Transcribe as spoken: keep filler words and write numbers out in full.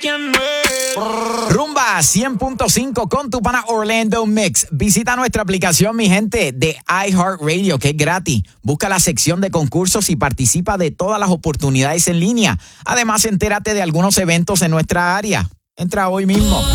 Rumba cien punto cinco con tu pana Orlando Mix. Visita nuestra aplicación, mi gente, de iHeartRadio, que es gratis. Busca la sección de concursos y participa de todas las oportunidades en línea. Además, entérate de algunos eventos en nuestra área. Entra hoy mismo.